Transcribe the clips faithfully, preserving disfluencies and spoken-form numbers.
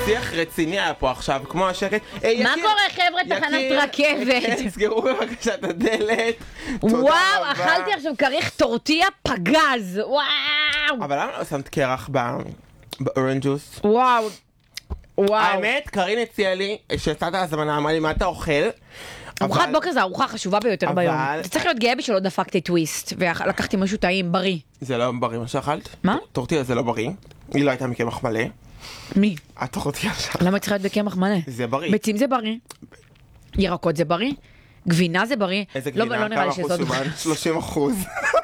שיח רציני היה פה עכשיו, כמו השקט. מה קורה חבר'ה, תחנת רכבת? כן, סגרו בבקשה את הדלת. וואו, אכלתי עכשיו כריך טורטיה פגז, וואו. אבל למה לא שמת קרח באורנג' ג'וס? וואו. וואו. האמת, קרין הציעה לי, שהצעת הזמנה, אמרה לי, מה אתה אוכל? ארוחת בוקר זו הארוחה החשובה ביותר ביום. אתה צריך להיות גאה בשלא דפקתי טוויסט, ולקחתי משהו טעים, בריא. זה לא בריא מה שאכלת? מה? טורטיה זה לא בריא. היא לא הייתה מקמח מלא. מי? הטורטיה שלך. למה צריכה להיות בקמח מלא? זה בריא. ביצים זה בריא. ירקות זה בריא. גבינה זה בריא. איזה לא, גבינה? לא נראה לי כמה שזאת... אחוז שומן? שלושים אחוז.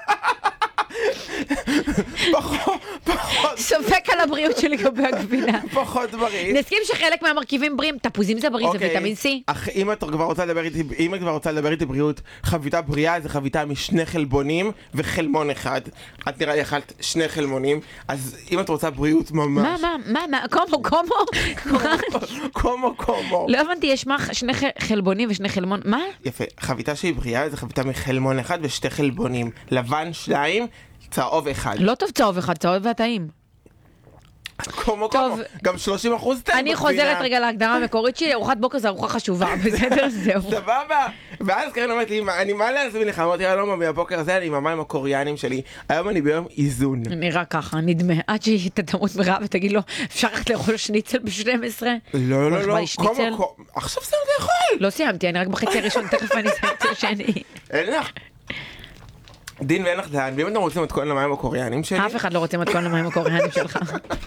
פחות, פחות. ספק על הבריאות שלי לגבי הגבינה. פחות בריא. נסכים שחלק מהמרכיבים בריאים, תפוזים זה בריא, זה ויטמין C. אך אם את כבר רוצה לדבר איתי, אם את כבר רוצה לדבר איתי בריאות, חביתה בריאה זה חביתה משני חלבונים וחלמון אחד. את נראה לי אכלת שני חלמונים, אז אם את רוצה בריאות ממש... מה, מה, מה, מה, קומו, קומו? קומו, קומו. לא הבנתי, יש מה, שני חלבונים ושני חלמון, מה? יפה, חביתה שהיא בריאה זה חביתה מחלמון אחד ושתי חלבונים. לבן שניים, צהוב אחד. לא טוב צהוב אחד, צהוב והטעים. קומו קומו, גם שלושים אחוז טעים. אני חוזרת רגע להגדרה המקורית שלי, ארוחת בוקר זה ארוחה חשובה, בסדר? זהו. סבבה. ואז קרן אומרת לי, אני מה להזמין לך? אמרתי לה, לא, מהבוקר הזה אני עם המים הקוריאנים שלי. היום אני ביום איזון. נראה ככה, נדמה. עד שהיא תמות מרע ותגיד לו, אפשר רק לאכול שניצל ב-שתים עשרה? לא, לא, לא. עכשיו סיימת לאכול. לא סיימתי, אני רק בחצי הראשון, תכף אני אסיים את השני. אין לך. דין ואין לך דן, ואם אתם רוצים מתכון למים הקוריאנים שלי? אף אחד לא רוצה מתכון למים הקוריאנים שלך.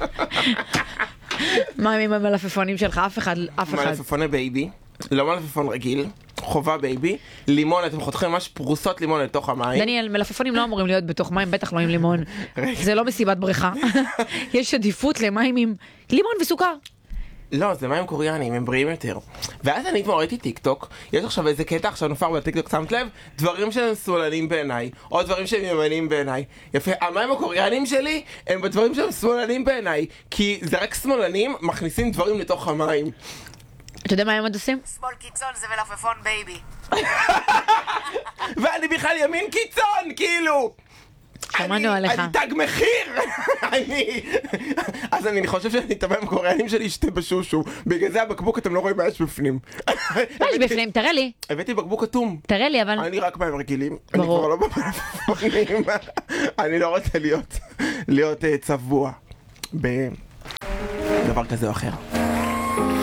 מה עם המלפפונים שלך? אף אחד, אף אחד. מלפפוני בייבי, לא מלפפון רגיל, חובה בייבי, לימון, אתם חותכים ממש פרוסות לימון לתוך המים. דניאל, מלפפונים לא אמורים להיות בתוך מים, בטח לא עם לימון. זה לא מסיבת בריכה. יש עדיפות למים עם לימון וסוכר. לא, זה מים קוריאנים, הם בריאים יותר. ואז אני כבר ראיתי טיק טוק, יש עכשיו איזה קטע עכשיו נופר בטיק טוק, שמת לב? דברים שהם שמאלנים בעיניי, או דברים שהם ימנים בעיניי. יפה, המים הקוריאנים שלי הם בדברים שהם שמאלנים בעיניי, כי זה רק שמאלנים מכניסים דברים לתוך המים. אתה יודע מה הם עוד עושים? שמאל קיצון זה מלפפון בייבי. ואני בכלל ימין קיצון, כאילו! שמענו עליך. אני תג מחיר! אני... אז אני חושב שאני את המים הקוריאנים שלי אשתה בשושו. בגלל זה הבקבוק אתם לא רואים מה יש בפנים. מה יש בפנים? תראה לי. הבאתי בקבוק אטום. תראה לי, אבל... אני רק מים רגילים. אני כבר לא במלפפונים. אני לא רוצה להיות להיות צבוע בדבר כזה או אחר.